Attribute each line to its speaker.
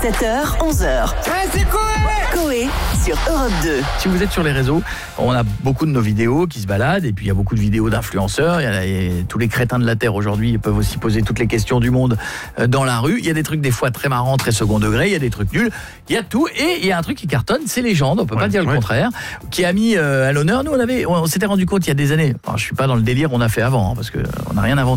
Speaker 1: 7h, 11h.
Speaker 2: C'est quoi?
Speaker 1: Coé sur Europe 2.
Speaker 3: Si vous êtes sur les réseaux, on a beaucoup de nos vidéos qui se baladent et puis il y a beaucoup de vidéos d'influenceurs. Tous les crétins de la Terre aujourd'hui peuvent aussi poser toutes les questions du monde dans la rue. Il y a des trucs des fois très marrants, très second degré, il y a des trucs nuls, il y a tout. Et il y a un truc qui cartonne, c'est Légende, on peut pas dire le contraire, qui a mis à l'honneur. Nous on s'était rendu compte il y a des années, alors, je suis pas dans le délire, on a fait avant, parce qu'on n'a rien inventé.